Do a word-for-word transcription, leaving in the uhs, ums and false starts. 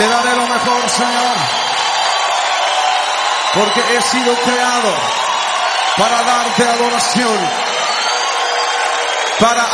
Te daré lo mejor, Señor, porque he sido creado para darte adoración, para